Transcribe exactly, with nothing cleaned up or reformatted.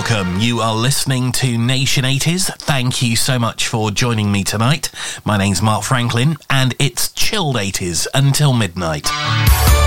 welcome. You are listening to Nation eighties. Thank you so much for joining me tonight. My name's Mark Franklin, and it's chilled eighties until midnight.